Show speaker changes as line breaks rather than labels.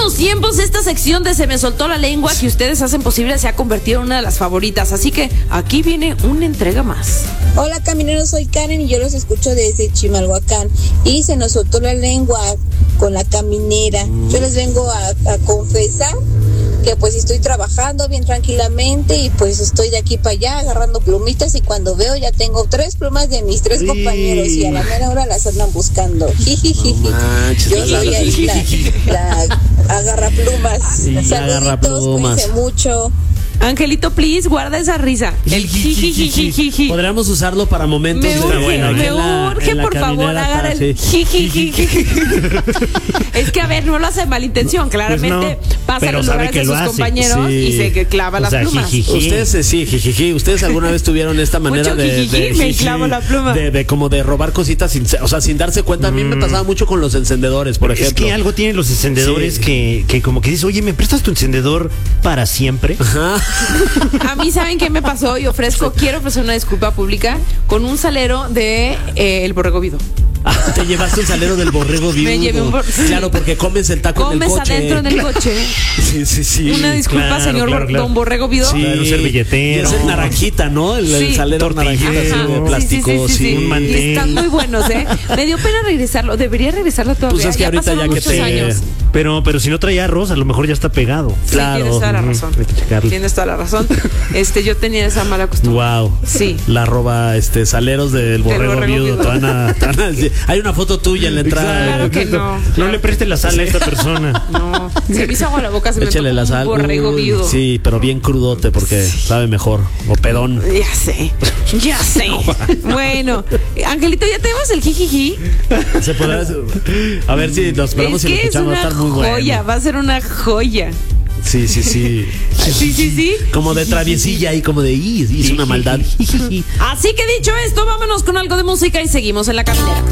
últimos tiempos esta sección de Se me soltó la lengua que ustedes hacen posible se ha convertido en una de las favoritas, así que aquí viene una entrega más.
Hola camineros, soy Karen y yo los escucho desde Chimalhuacán y se nos soltó la lengua con la caminera. Yo les vengo a confesar que pues estoy trabajando bien tranquilamente y pues estoy de aquí para allá agarrando plumitas y cuando veo ya tengo 3 plumas de mis 3 compañeros y a la mera hora las andan buscando. Yo soy ahí la agarra plumas. Saluditos, cuídense mucho.
Angelito, please, guarda esa risa. El jijijijiji.
Podríamos usarlo para momentos
me urge, por favor, agarra el jijijiji. Es que, a ver, no lo hace de mala intención. Claramente
pues no,
pasa en los lugares de sus compañeros y se clava las plumas.
¿Ustedes alguna vez tuvieron esta manera
me clavo la pluma.
De como de robar cositas sin darse cuenta? A mí me pasaba mucho con los encendedores, por ejemplo.
Es que algo tienen los encendedores que como que dices, oye, ¿me prestas tu encendedor para siempre?
Ajá.
A mí, ¿saben qué me pasó? Y quiero ofrecer una disculpa pública con un salero de El Borrego Viudo.
Te llevaste un salero del borrego viudo.
Me llevé
Claro, porque comes el taco en el coche.
Comes adentro en el coche.
Sí.
Una disculpa, señor Don Borrego Viudo.
Sí,
un servilletero.
Es el naranjita, ¿no? El salero naranjita de plástico.
Sí.
Un mantel.
Están muy buenos, ¿eh? Me dio pena regresarlo. Debería regresarlo todavía.
Pues es que ahorita ya que
muchos años.
Pero si no traía arroz, a lo mejor ya está pegado.
Claro.
Sí, tienes toda la razón.
Hay que checarlo.
Tienes toda la razón. Yo tenía esa mala costumbre.
Wow.
Sí.
La arroba saleros del borrego viudo. Hay una foto tuya en la entrada.
Claro que no.
No le preste la sal a esta persona.
No. Se me hizo agua la boca, se me
Échale la sal.
un borrego viudo.
Sí, pero bien crudote porque sabe mejor. O pedón.
Ya sé. Bueno, Angelito, ¿ya tenemos el jijiji?
Se podrá. A ver si nos esperamos y lo escuchamos. Va a estar muy bueno.
Va a ser una joya.
Sí.
Sí.
Como de traviesilla y como de es una maldad.
Así que dicho esto, vámonos con algo de música y seguimos en la caminera.